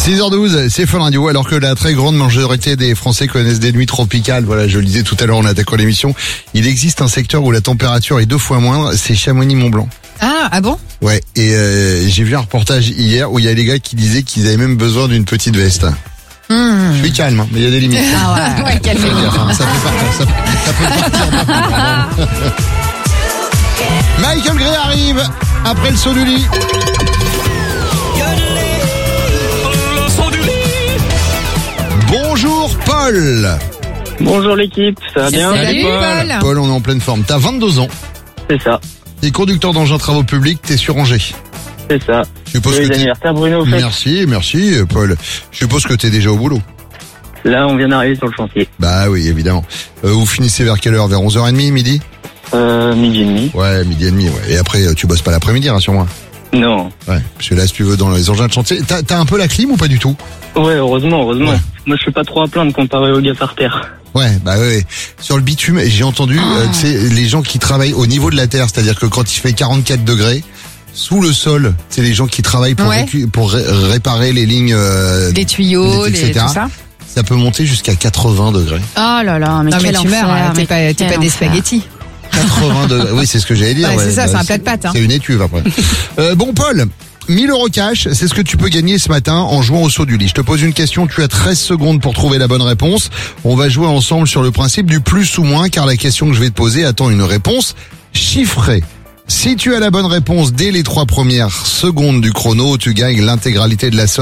6h12, c'est Fun Radio, alors que la très grande majorité des Français connaissent des nuits tropicales. Voilà, je le disais tout à l'heure en attaquant l'émission. Il existe un secteur où la température est 2 fois moindre, c'est Chamonix-Mont-Blanc. Ah bon? Ouais, et j'ai vu un reportage hier où il y a des gars qui disaient qu'ils avaient même besoin d'une petite veste. Je suis calme, hein, mais il y a des limites. Ah ouais, calmez-vous. Ça peut partir. Michael Gray arrive après le saut du lit. Bonjour Paul. Bonjour l'équipe, ça va bien? Salut Paul. Paul, on est en pleine forme. T'as 22 ans. C'est ça, T'es conducteur d'engins travaux publics, t'es sur Angers. c'est ça. Je suppose Joyeux que t'es... anniversaire Bruno, au fait. Merci Paul. Je suppose que t'es déjà au boulot. Là, on vient d'arriver sur le chantier. Bah oui, évidemment. Vous finissez vers quelle heure? Vers 11h30, midi? Midi et demi. Ouais, midi et demi, ouais. Et après, tu bosses pas l'après-midi, rassure-moi. Non. Ouais, parce que là, si tu veux, dans les engins de chantier, t'as un peu la clim ou pas du tout? Ouais, heureusement. Ouais. Moi, je suis pas trop à plaindre comparé aux gars par terre. Ouais, bah ouais. Sur le bitume, j'ai entendu, tu sais, les gens qui travaillent au niveau de la terre, c'est-à-dire que quand il fait 44 degrés, sous le sol, c'est les gens qui travaillent pour, Ouais. pour réparer les lignes, Les tuyaux, etc. tout ça. Ça peut monter jusqu'à 80 degrés. Oh là là, mais Non mais quel tu meurs, enfer, t'es mais pas quel des enfer. spaghettis. 80 degrés. Oui, c'est ce que j'allais dire. Ouais, c'est ça, Bah, c'est un plat de pâtes, hein. C'est une étuve après. Bon, Paul. 1000 € cash, c'est ce que tu peux gagner ce matin en jouant au saut du lit. Je te pose une question, tu as 13 secondes pour trouver la bonne réponse. On va jouer ensemble sur le principe du plus ou moins, car la question que je vais te poser attend une réponse chiffrée. Si tu as la bonne réponse dès les 3 premières secondes du chrono, tu gagnes l'intégralité de la somme.